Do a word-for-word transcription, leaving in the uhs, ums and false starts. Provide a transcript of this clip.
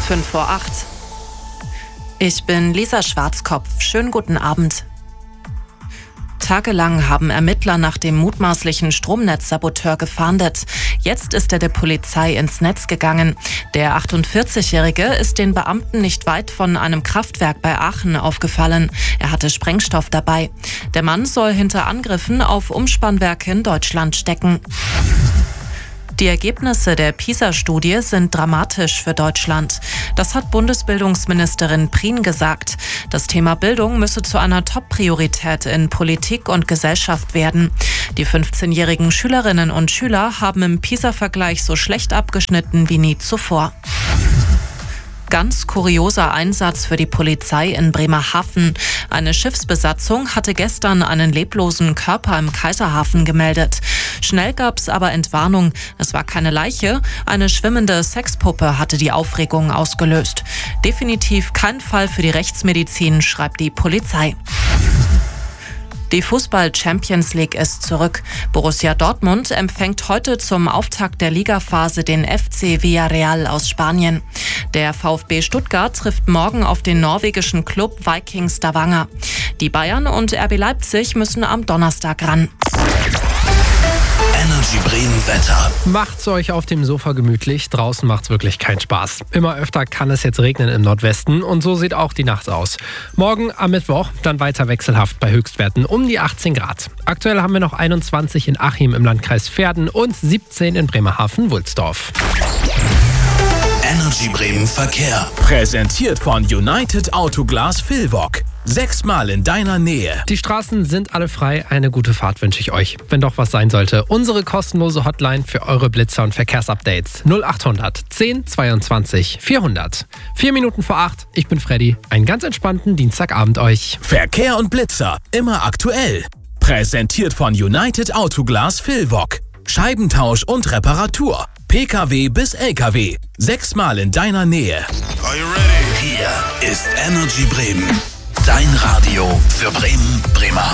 fünf vor acht. Ich bin Lisa Schwarzkopf. Schönen guten Abend. Tagelang haben Ermittler nach dem mutmaßlichen Stromnetzsaboteur gefahndet. Jetzt ist er der Polizei ins Netz gegangen. Der achtundvierzigjährige ist den Beamten nicht weit von einem Kraftwerk bei Aachen aufgefallen. Er hatte Sprengstoff dabei. Der Mann soll hinter Angriffen auf Umspannwerke in Deutschland stecken. Die Ergebnisse der PISA-Studie sind dramatisch für Deutschland. Das hat Bundesbildungsministerin Prien gesagt. Das Thema Bildung müsse zu einer Top-Priorität in Politik und Gesellschaft werden. Die fünfzehnjährigen Schülerinnen und Schüler haben im PISA-Vergleich so schlecht abgeschnitten wie nie zuvor. Ganz kurioser Einsatz für die Polizei in Bremerhaven. Eine Schiffsbesatzung hatte gestern einen leblosen Körper im Kaiserhafen gemeldet. Schnell gab's aber Entwarnung. Es war keine Leiche. Eine schwimmende Sexpuppe hatte die Aufregung ausgelöst. Definitiv kein Fall für die Rechtsmedizin, schreibt die Polizei. Die Fußball-Champions League ist zurück. Borussia Dortmund empfängt heute zum Auftakt der Ligaphase den F C Villarreal aus Spanien. Der VfB Stuttgart trifft morgen auf den norwegischen Club Viking Stavanger. Die Bayern und R B Leipzig müssen am Donnerstag ran. Energy Bremen Wetter. Macht's euch auf dem Sofa gemütlich, draußen macht's wirklich keinen Spaß. Immer öfter kann es jetzt regnen im Nordwesten und so sieht auch die Nacht aus. Morgen am Mittwoch dann weiter wechselhaft bei Höchstwerten um die achtzehn Grad. Aktuell haben wir noch einundzwanzig in Achim im Landkreis Verden und siebzehn in Bremerhaven-Wulsdorf. Energy Bremen Verkehr. Präsentiert von United Autoglas Vilvoc. Sechsmal in deiner Nähe. Die Straßen sind alle frei. Eine gute Fahrt wünsche ich euch. Wenn doch was sein sollte, unsere kostenlose Hotline für eure Blitzer und Verkehrsupdates null achthundert zehn zweiundzwanzig vierhundert. Vier Minuten vor acht. Ich bin Freddy. Einen ganz entspannten Dienstagabend euch. Verkehr und Blitzer. Immer aktuell. Präsentiert von United Autoglas Vilvoc. Scheibentausch und Reparatur. P K W bis L K W. Sechsmal in deiner Nähe. Are you ready? Hier ist Energy Bremen. Dein Radio für Bremen, Bremerhaven.